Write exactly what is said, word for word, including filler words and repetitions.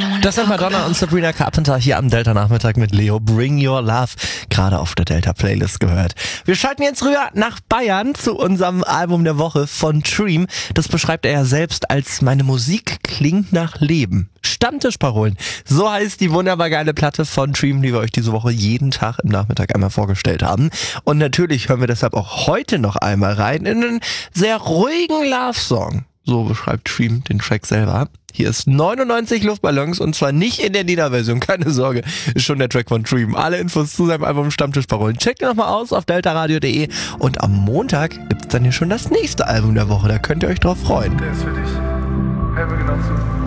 Das sind Madonna und Sabrina Carpenter hier am Delta-Nachmittag mit Leo. Bring Your Love, gerade auf der Delta-Playlist gehört. Wir schalten jetzt rüber nach Bayern zu unserem Album der Woche von Dream. Das beschreibt er ja selbst als meine Musik klingt nach Leben. Stammtischparolen. So heißt die wunderbar geile Platte von Dream, die wir euch diese Woche jeden Tag im Nachmittag einmal vorgestellt haben. Und natürlich hören wir deshalb auch heute noch einmal rein in einen sehr ruhigen Love-Song. So beschreibt Dream den Track selber. Hier ist neunundneunzig Luftballons und zwar nicht in der Nina-Version, keine Sorge, ist schon der Track von Dream. Alle Infos zu seinem Album Stammtischparolen checkt ihr nochmal aus auf deltaradio punkt de und am Montag gibt's dann hier schon das nächste Album der Woche, da könnt ihr euch drauf freuen. Der ist für dich. Hör mir genau zu.